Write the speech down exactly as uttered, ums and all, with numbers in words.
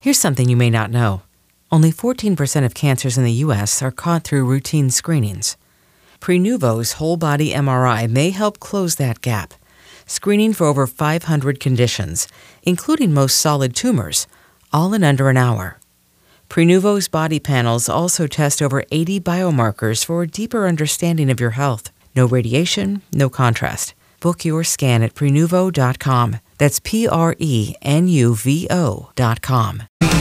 Here's something you may not know. Only fourteen percent of cancers in the U S are caught through routine screenings. Prenuvo's whole-body M R I may help close that gap, screening for over five hundred conditions, including most solid tumors, all in under an hour. Prenuvo's body panels also test over eighty biomarkers for a deeper understanding of your health. No radiation, no contrast. Book your scan at prenuvo dot com. That's P R E N U V O dot com.